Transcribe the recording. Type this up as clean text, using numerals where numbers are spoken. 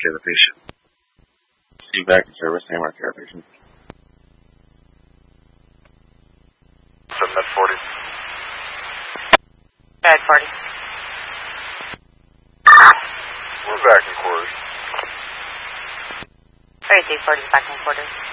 care of the patient. Steve back in service, AMR care of the patient. 740. Bad 40. We're back in quarters. 3340 back in quarters.